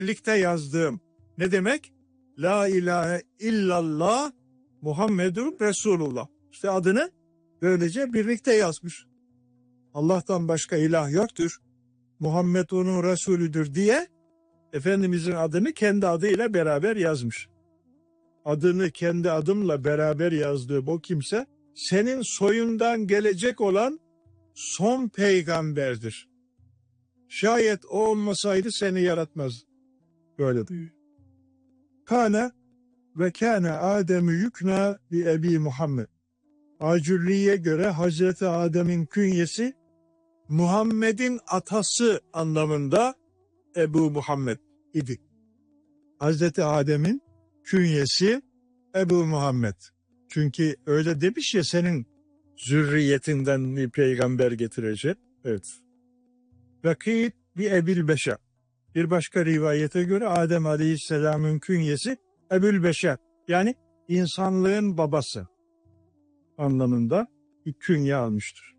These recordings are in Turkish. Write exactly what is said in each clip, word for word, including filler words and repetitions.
birlikte yazdığım. Ne demek? La ilahe illallah Muhammedur Resulullah. İşte adını böylece birlikte yazmış. Allah'tan başka ilah yoktur. Muhammed onun Resulüdür diye Efendimizin adını kendi adıyla beraber yazmış. Adını kendi adımla beraber yazdığı bu kimse senin soyundan gelecek olan son peygamberdir. Şayet o olmasaydı seni yaratmaz. Böyle diyor. Kana ve kâne Adem'ü yükna bi Ebi Muhammed. Acurri'ye göre Hazreti Adem'in künyesi Muhammed'in atası anlamında Ebu Muhammed idi. Hazreti Adem'in künyesi Ebu Muhammed. Çünkü öyle demiş ya, senin zürriyetinden bir peygamber getirecek. Evet. Vakit bir Ebil Beşer. Bir başka rivayete göre Adem Aleyhisselam'ın künyesi Ebul Beşer. Yani insanlığın babası anlamında bir künye almıştır.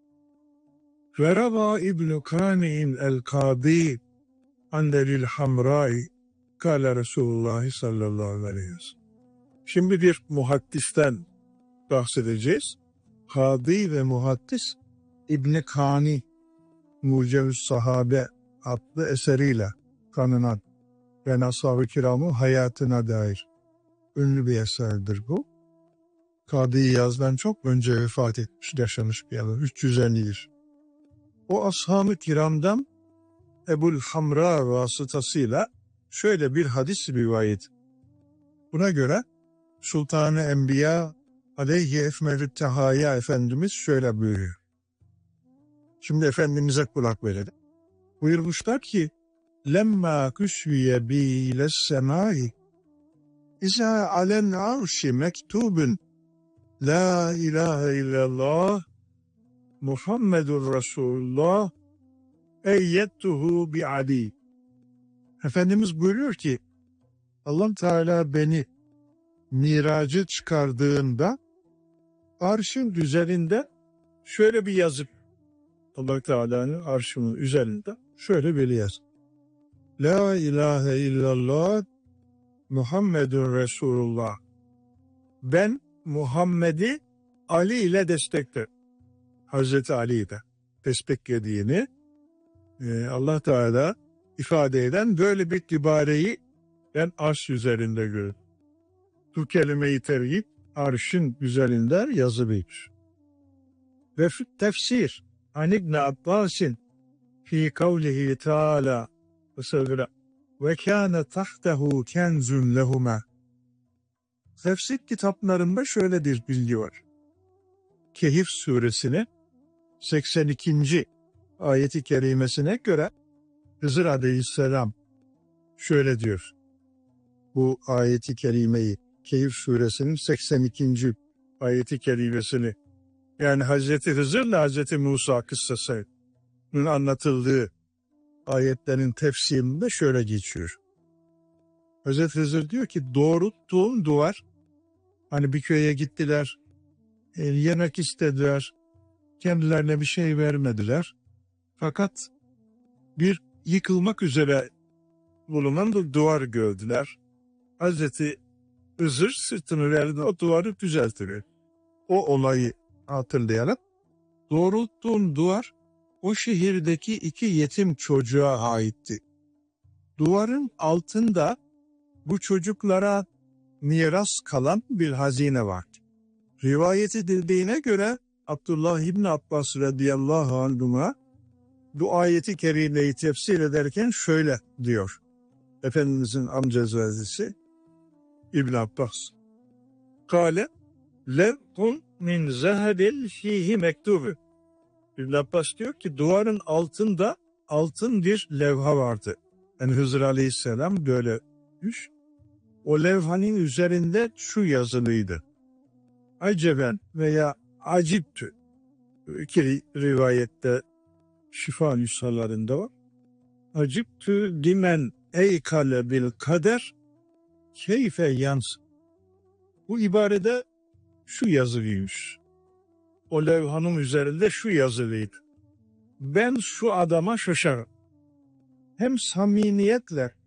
Veraba İbn-i Kani'in el-Kadi Andelil Hamrai Kâle Resulullah sallallahu aleyhi ve sellem. Şimdi bir muhaddisten bahsedeceğiz. Kadi ve muhaddis İbn-i Kani Mucevüs Sahabe adlı eseriyle tanınan ve ashab-ı kiramın hayatına dair ünlü bir eserdir bu. Kadi Yaz'dan çok önce vefat etmiş, yaşamış bir adam, üç yüz elli bir. O ashab-ı kiramdan Ebul Hamra vasıtasıyla şöyle bir hadis rivayet. Buna göre Sultan-ı Enbiya aleyhi efmelü tehaya Efendimiz şöyle buyuruyor. Şimdi Efendimiz'e kulak verelim. Buyurmuşlar ki lemma küsviye biles semai İza alen arşi mektubun la ilahe illallah Muhammedur Resulullah eyyettuhu bi Ali. Efendimiz buyuruyor ki Allah Teala beni miracı çıkardığında arşın üzerinde şöyle bir yazıp Allah Teala'nın arşının üzerinde şöyle bir yaz. La ilahe illallah Muhammedun Resulullah. Ben Muhammed'i Ali ile desteklerim. Hazreti Ali'yi de desteklediğini e, Allah Teala ifade eden böyle bir ibareyi ben arş üzerinde görüyorum. Bu kelime-i tevhid arşın üzerinde yazılıymış. Ve tefsir an İbn Abbas'in fi kavlihi Teala ve sevgili ve kâne tahtehu kenzun lehuma. Tefsir kitaplarında şöyle bir bilgi var. Kehf suresine seksen ikinci ayeti kerimesine göre Hızır Aleyhisselam şöyle diyor. Bu ayeti kerimeyi, Kehf suresinin seksen ikinci ayeti kerimesini, yani Hazreti Hızır'la Hazreti Musa kıssasının anlatıldığı ayetlerin tefsirinde şöyle geçiyor. Hazreti Hızır diyor ki doğrulttuğum duvar, hani bir köye gittiler, e, yemek istediler, kendilerine bir şey vermediler. Fakat bir yıkılmak üzere bulunan bir duvar gördüler. Hazreti Hızır sırtını verdi, o duvarı düzeltiyor. O olayı hatırlayarak doğrulttuğum duvar o şehirdeki iki yetim çocuğa aitti. Duvarın altında bu çocuklara miras kalan bir hazine vardı. Rivayet edildiğine göre Abdullah İbni Abbas radıyallahu anhuma bu ayeti kerimeyi tefsir ederken şöyle diyor. Efendimizin amcazadesi İbn Abbas. Kale levkun min zehedil fihi mektubu. İbn Abbas diyor ki duvarın altında altın bir levha vardı. Yani Hızır Aleyhisselam böyle düş. O levhanın üzerinde şu yazılıydı. Aceben veya aciptü. İki rivayette şifa nüshalarında var. Aciptü limen eykale bil kader keyfe yans. Bu ibarede şu yazılıymış. O levhanın üzerinde şu yazılıydı. Ben şu adama şaşarım. Hem samimiyetle